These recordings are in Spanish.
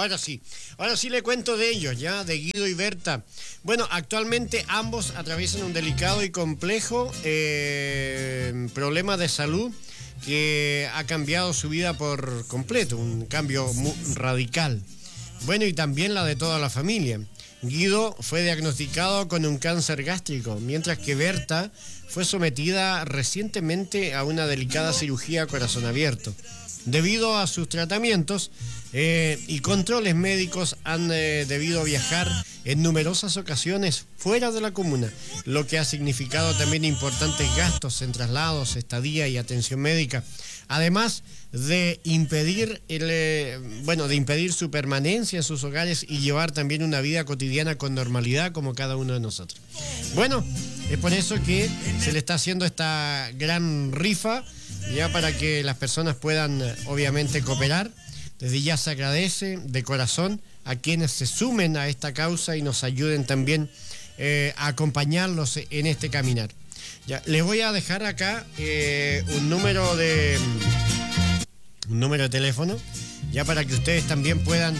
ahora sí le cuento de ellos, ya, de Guido y Berta. Bueno, actualmente ambos atraviesan un delicado y complejo problema de salud que ha cambiado su vida por completo, un cambio muy radical. Bueno, y también la de toda la familia. Guido fue diagnosticado con un cáncer gástrico, mientras que Berta fue sometida recientemente a una delicada cirugía a corazón abierto. Debido a sus tratamientos y controles médicos han debido viajar en numerosas ocasiones fuera de la comuna, lo que ha significado también importantes gastos en traslados, estadía y atención médica, además de impedir su permanencia en sus hogares y llevar también una vida cotidiana con normalidad como cada uno de nosotros. Bueno, es por eso que se le está haciendo esta gran rifa, ya para que las personas puedan obviamente cooperar. Desde ya se agradece de corazón a quienes se sumen a esta causa y nos ayuden también a acompañarlos en este caminar. Ya, les voy a dejar acá un número de teléfono, ya para que ustedes también puedan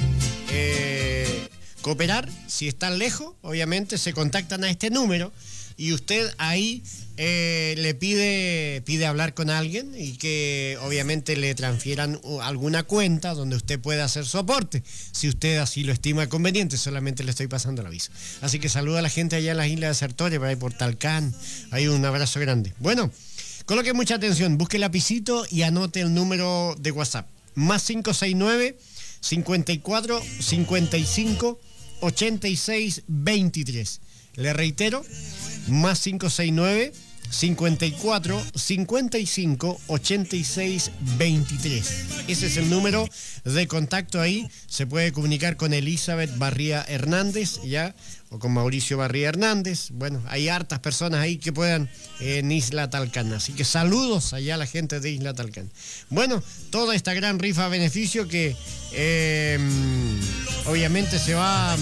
cooperar. Si están lejos, obviamente se contactan a este número y usted ahí le pide hablar con alguien y que obviamente le transfieran alguna cuenta donde usted pueda hacer su aporte, si usted así lo estima conveniente. Solamente le estoy pasando el aviso. Así que saluda a la gente allá en las Islas Desertores, por ahí por Talcán. Ahí un abrazo grande. Bueno, coloque mucha atención, busque el lapicito y anote el número de WhatsApp. Más 569 54 55 86 23. Le reitero, más 569 54 55 86 23. Ese es el número de contacto. Ahí se puede comunicar con Elizabeth Barría Hernández, ya, o con Mauricio Barría Hernández. Bueno, hay hartas personas ahí que puedan en Isla Talcán. Así que saludos allá a la gente de Isla Talcán. Bueno, toda esta gran rifa a beneficio que obviamente se va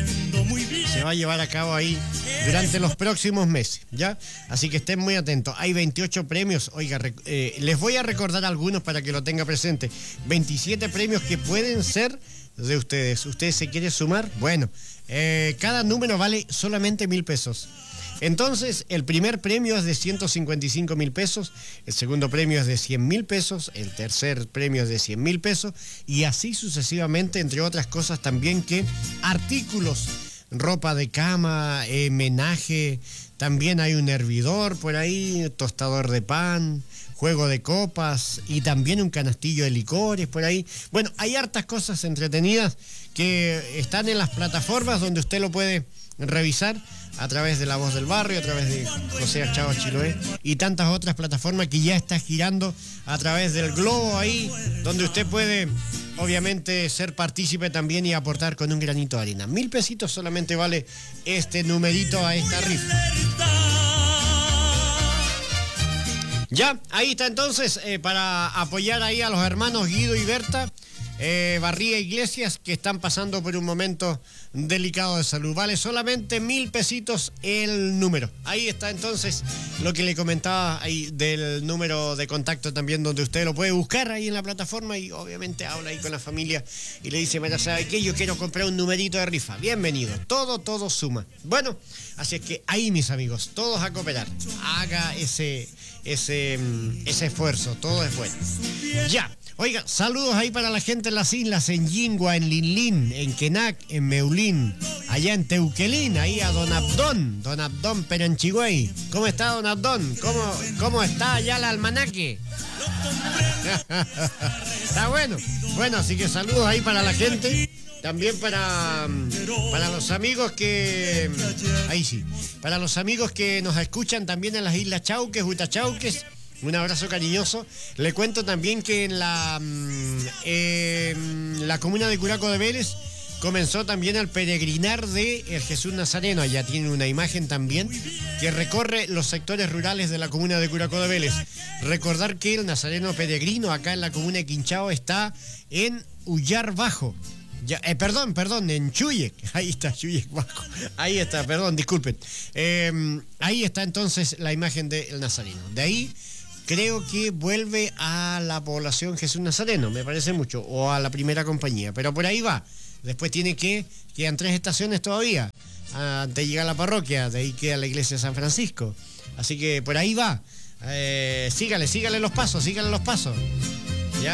a llevar a cabo ahí durante los próximos meses, ¿ya? Así que estén muy atentos. Hay 28 premios. Oiga, les voy a recordar algunos para que lo tenga presente. 27 premios que pueden ser de ustedes. ¿Ustedes se quieren sumar? Bueno, cada número vale solamente 1.000 pesos. Entonces, el primer premio es de 155.000 pesos, el segundo premio es de 100.000 pesos, el tercer premio es de 100.000 pesos, y así sucesivamente, entre otras cosas también, que artículos, ropa de cama, menaje, también hay un hervidor por ahí, tostador de pan, juego de copas y también un canastillo de licores por ahí. Bueno, hay hartas cosas entretenidas que están en las plataformas donde usted lo puede revisar a través de La Voz del Barrio, a través de José Achao Chiloé y tantas otras plataformas que ya está girando a través del globo ahí, donde usted puede obviamente ser partícipe también y aportar con un granito de arena. 1.000 pesitos solamente vale este numerito a esta rifa. Ya, ahí está entonces, para apoyar ahí a los hermanos Guido y Berta Barría Iglesias, que están pasando por un momento delicado de salud. Vale solamente 1.000 pesitos el número. Ahí está entonces lo que le comentaba ahí del número de contacto también, donde usted lo puede buscar ahí en la plataforma y obviamente habla ahí con la familia y le dice, mira, ¿sabe qué? Yo quiero comprar un numerito de rifa. Bienvenido. Todo suma. Bueno, así es que ahí, mis amigos, todos a cooperar. Haga ese esfuerzo. Todo es bueno. Ya. Oiga, saludos ahí para la gente en las islas, en Yingua, en Linlin, en Quenac, en Meulín, allá en Teuquelín, ahí a Don Abdón Peranchigüey. ¿Cómo está, Don Abdón? ¿Cómo está allá el almanaque? Está bueno. Bueno, así que saludos ahí para la gente. También para los amigos que... Ahí sí. Para los amigos que nos escuchan también en las Islas Chauques, Huitachauques. Un abrazo cariñoso. Le cuento también que en la comuna de Curaco de Vélez comenzó también el peregrinar de el Jesús Nazareno. Allá tiene una imagen también que recorre los sectores rurales de la comuna de Curaco de Vélez. Recordar que el Nazareno peregrino acá en la comuna de Quinchao está en Ullar Bajo. Ya, perdón, en Chuyec. Ahí está, Chuyec Bajo. Ahí está, perdón, disculpen. Ahí está entonces la imagen del Nazareno. De ahí creo que vuelve a la población Jesús Nazareno, me parece mucho, o a la primera compañía, pero por ahí va. Después quedan 3 estaciones todavía, antes de llegar a la parroquia, de ahí queda la iglesia de San Francisco. Así que por ahí va. Sígale los pasos. Ya,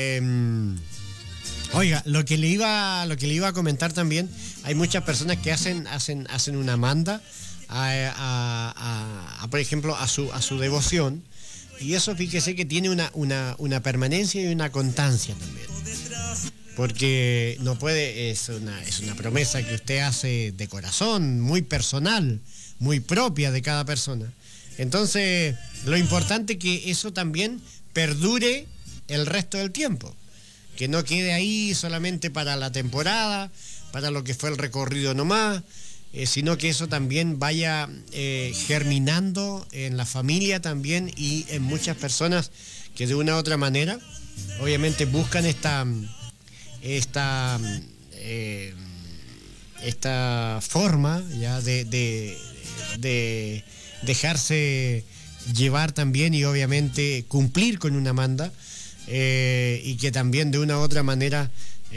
oiga, lo que le iba a comentar también, hay muchas personas que hacen una manda por ejemplo, a su devoción, y eso fíjese que tiene una permanencia y una constancia también. Porque no puede, es una promesa que usted hace de corazón, muy personal, muy propia de cada persona. Entonces, lo importante es que eso también perdure el resto del tiempo. Que no quede ahí solamente para la temporada, para lo que fue el recorrido nomás, sino que eso también vaya germinando en la familia también y en muchas personas que de una u otra manera, obviamente buscan esta forma ya de dejarse llevar también y obviamente cumplir con una manda, y que también de una u otra manera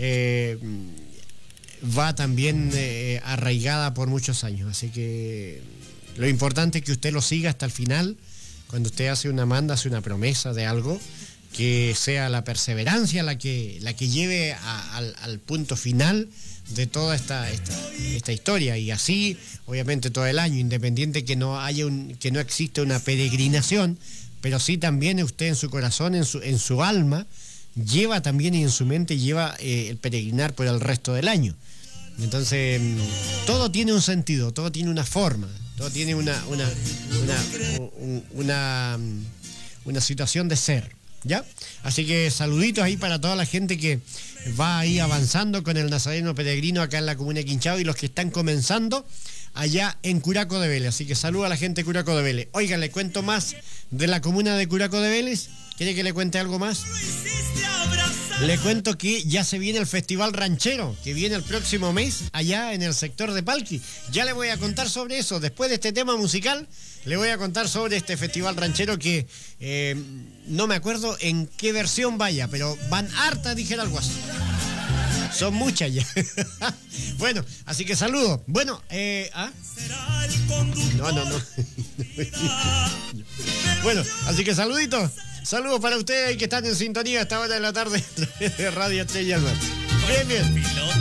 va también arraigada por muchos años. Así que lo importante es que usted lo siga hasta el final. Cuando usted hace una manda, hace una promesa de algo, que sea la perseverancia la que lleve al punto final de toda esta historia, y así obviamente todo el año, independiente que no exista una peregrinación, pero sí también usted en su corazón, en su alma, lleva también, y en su mente lleva el peregrinar por el resto del año. Entonces, todo tiene un sentido, todo tiene una forma, todo tiene una situación de ser, ¿ya? Así que saluditos ahí para toda la gente que va ahí avanzando con el Nazareno Peregrino acá en la comuna de Quinchao, y los que están comenzando allá en Curaco de Vélez. Así que saludo a la gente de Curaco de Vélez. Oiga, le cuento más de la comuna de Curaco de Vélez. ¿Quiere que le cuente algo más? Le cuento que ya se viene el Festival Ranchero, que viene el próximo mes allá en el sector de Palqui. Ya le voy a contar sobre eso. Después de este tema musical, le voy a contar sobre este Festival Ranchero que no me acuerdo en qué versión vaya, pero van hartas, dijera algo así. Son muchas ya. Bueno, así que saludo. Bueno, No. Bueno, así que saluditos. Saludos para ustedes que están en sintonía a esta hora de la tarde de Radio Estrella. Bien.